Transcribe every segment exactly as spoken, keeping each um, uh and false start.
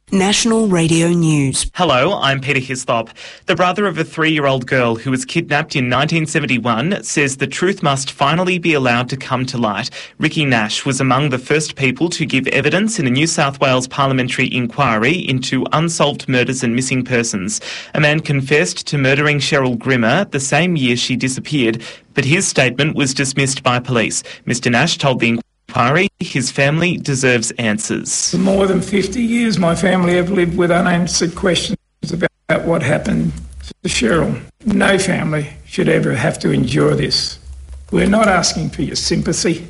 National Radio News. Hello, I'm Peter Hislop. The brother of a three-year-old girl who was kidnapped in nineteen seventy-one says the truth must finally be allowed to come to light. Ricky Nash was among the first people to give evidence in a New South Wales parliamentary inquiry into unsolved murders and missing persons. A man confessed to murdering Cheryl Grimmer the same year she disappeared, but his statement was dismissed by police. Mister Nash told the inquiry his family deserves answers. For more than fifty years, my family have lived with unanswered questions about what happened to Cheryl. No family should ever have to endure this. We're not asking for your sympathy.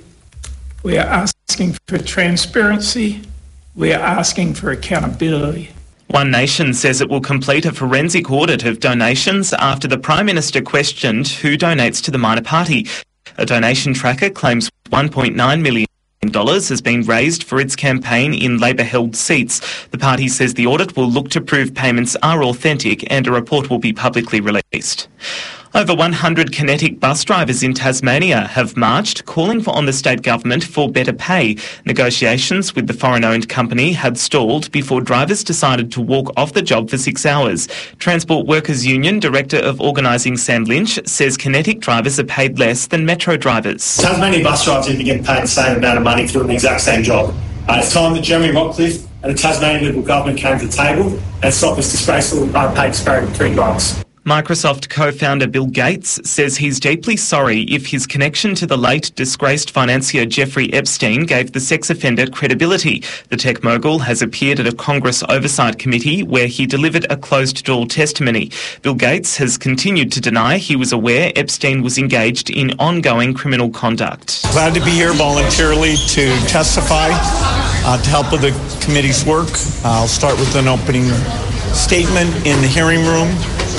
We are asking for transparency. We are asking for accountability. One Nation says it will complete a forensic audit of donations after the Prime Minister questioned who donates to the minor party. A donation tracker claims one point nine million dollars has been raised for its campaign in Labor-held seats. The party says the audit will look to prove payments are authentic and a report will be publicly released. Over one hundred Kinetic bus drivers in Tasmania have marched, calling for on the state government for better pay. Negotiations with the foreign-owned company had stalled before drivers decided to walk off the job for six hours. Transport Workers Union Director of Organising Sam Lynch says Kinetic drivers are paid less than Metro drivers. Tasmanian bus drivers need to get paid the same amount of money for doing the exact same job. Uh, it's time that Jeremy Rockcliffe and the Tasmanian Liberal Government came to the table and stopped this disgraceful unpaid disparity between drivers. Microsoft co-founder Bill Gates says he's deeply sorry if his connection to the late disgraced financier Jeffrey Epstein gave the sex offender credibility. The tech mogul has appeared at a Congress Oversight Committee where he delivered a closed-door testimony. Bill Gates has continued to deny he was aware Epstein was engaged in ongoing criminal conduct. Glad to be here voluntarily to testify, uh, to help with the committee's work. Uh, I'll start with an opening statement in the hearing room.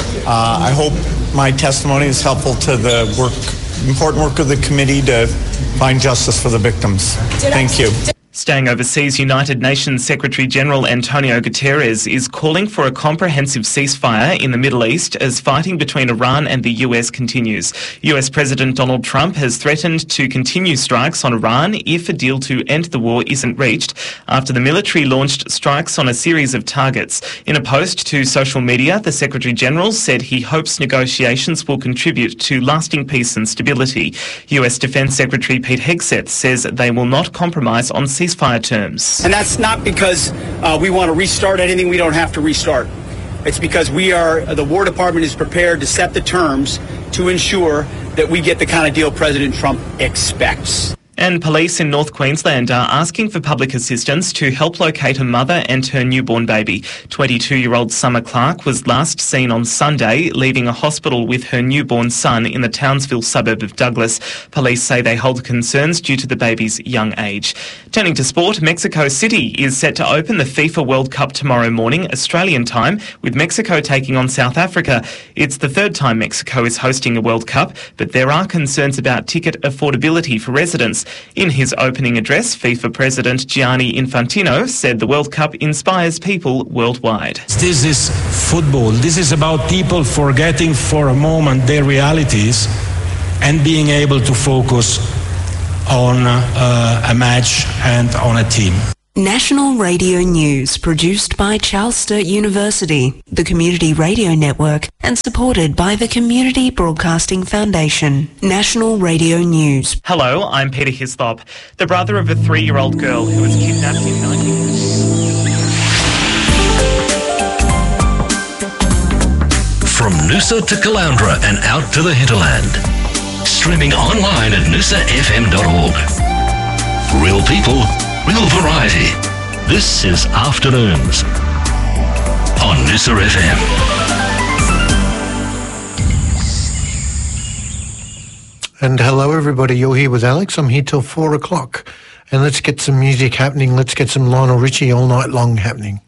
Uh, I hope my testimony is helpful to the work, important work of the committee to find justice for the victims. Thank you. Staying overseas, United Nations Secretary-General Antonio Guterres is calling for a comprehensive ceasefire in the Middle East as fighting between Iran and the U S continues. U S President Donald Trump has threatened to continue strikes on Iran if a deal to end the war isn't reached after the military launched strikes on a series of targets. In a post to social media, the Secretary-General said he hopes negotiations will contribute to lasting peace and stability. U S Defence Secretary Pete Hegseth says they will not compromise on ceasefire ceasefire terms. And that's not because uh, we want to restart anything we don't have to restart. It's because we are, the War Department is prepared to set the terms to ensure that we get the kind of deal President Trump expects. And police in North Queensland are asking for public assistance to help locate a mother and her newborn baby. twenty-two-year-old Summer Clark was last seen on Sunday leaving a hospital with her newborn son in the Townsville suburb of Douglas. Police say they hold concerns due to the baby's young age. Turning to sport, Mexico City is set to open the FIFA World Cup tomorrow morning, Australian time, with Mexico taking on South Africa. It's the third time Mexico is hosting a World Cup, but there are concerns about ticket affordability for residents. In his opening address, FIFA President Gianni Infantino said the World Cup inspires people worldwide. This is football. This is about people forgetting for a moment their realities and being able to focus on uh, a match and on a team. National Radio News, produced by Charles Sturt University, the Community Radio Network, and supported by the Community Broadcasting Foundation. National Radio News. Hello, I'm Peter Hislop. The brother of a three-year-old girl who was kidnapped in nineteen... From Noosa to Caloundra and out to the hinterland. Streaming online at noosa f m dot org. Real people, real variety. This is Afternoons on Noosa F M. And hello everybody, you're here with Alex. I'm here till four o'clock. And let's get some music happening. Let's get some Lionel Richie all night long happening.